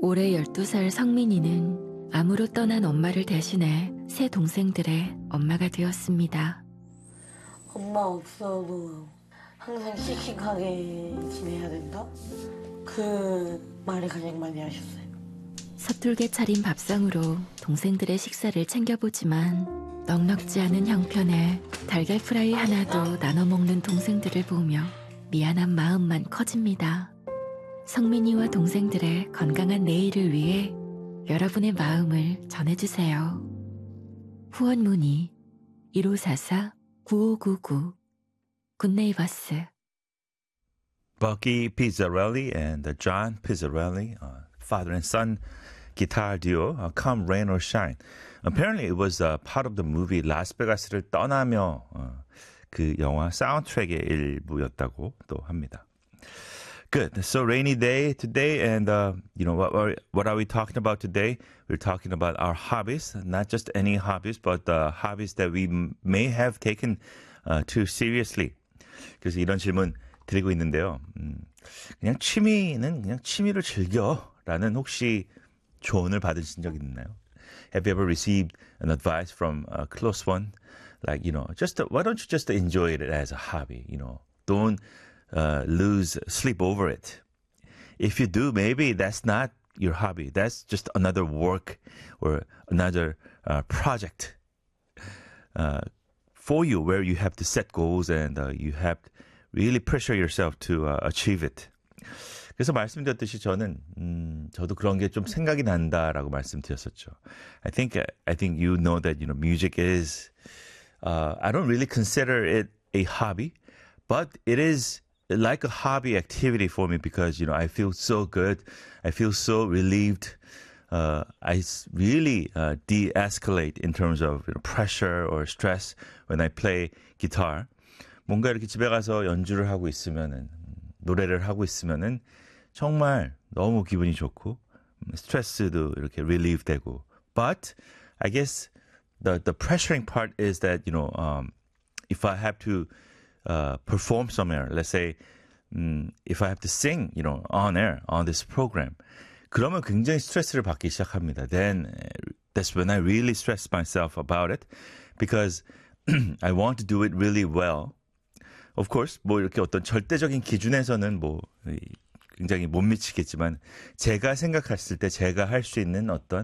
올해 12살 성민이는 암으로 떠난 엄마를 대신해 새 동생들의 엄마가 되었습니다. 엄마 없어도 항상 씩씩하게 지내야 된다? 그 말을 가장 많이 하셨어요. 서툴게 차린 밥상으로 동생들의 식사를 챙겨보지만 넉넉지 않은 형편에 달걀 프라이 하나도 나눠 먹는 동생들을 보며 미안한 마음만 커집니다. 성민이와 동생들의 건강한 내일을 위해 여러분의 마음을 전해주세요. 후원 문의 1544-9599 굿네이버스. Bucky Pizzarelli and John Pizzarelli, father and son guitar duo, Come Rain or Shine. Apparently it was part of the movie 라스베가스를 떠나며 그 영화 사운드트랙의 일부였다고 또 합니다. Good. So rainy day today, and what are we talking about today? We're talking about our hobbies, not just any hobbies, but hobbies that we may have taken too seriously. 그래서 이런 질문 드리고 있는데요. 그냥 취미는 그냥 취미를 즐겨라는 혹시 조언을 받으신 적 있나요? Have you ever received an advice from a close one, like just why don't you just enjoy it as a hobby? Don't lose sleep over it. If you do, maybe that's not your hobby. That's just another work or another project for you, where you have to set goals and you have to really pressure yourself to achieve it. 그래서 말씀드렸듯이 저도 그런 게 좀 생각이 난다라고 말씀드렸었죠. I think you know that music is I don't really consider it a hobby, but it is like a hobby activity for me because I feel so good, I feel so relieved. I really de-escalate in terms of pressure or stress when I play guitar. 뭔가 이렇게 집에 가서 연주를 하고 있으면은 노래를 하고 있으면은 정말 너무 기분이 좋고 스트레스도 이렇게 relieve 되고. But I guess the pressuring part is that if I have to perform somewhere, let's say if I have to sing on air on this program, 그러면 굉장히 스트레스를 받기 시작합니다. Then that's when I really stress myself about it because I want to do it really well. Of course, 이렇게 어떤 절대적인 기준에서는 굉장히 못 미치겠지만 제가 생각했을 때 제가 할 수 있는 어떤